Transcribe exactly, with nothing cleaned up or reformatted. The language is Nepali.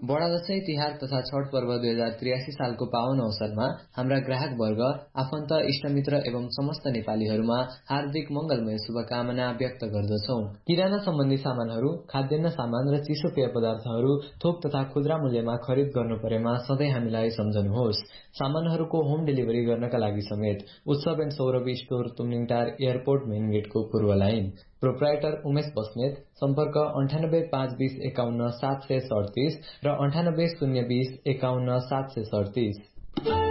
बडा दशैं तिहार तथा छठ पर्व दुई हजार त्रियासी सालको पावन अवसरमा हाम्रा ग्राहक वर्ग, आफन्त, इष्टमित्र एवं समस्त नेपालीहरूमा हार्दिक मंगलमय शुभकामना व्यक्त गर्दछौ। किराना सम्बन्धी सामानहरू, खाद्यान्न सामान र चिसो पेय पदार्थहरू थोक तथा खुद्रा मूल्यमा खरिद गर्नु परेमा सधैँ हामीलाई सम्झनुहोस्। सामानहरूको होम डेलिभरी गर्नका लागि समेत उत्सव and Saurabhi store Tumlingtar airport main गेटको पूर्व लाइन। प्रोप्राइटर उमेश बस्नेत। सम्पर्क अन्ठानब्बे पाँच बीस एकाउन्न सात सय सडतिस र अन्ठानब्बे शून्य बीस एकाउन्न सात सय सडतिस।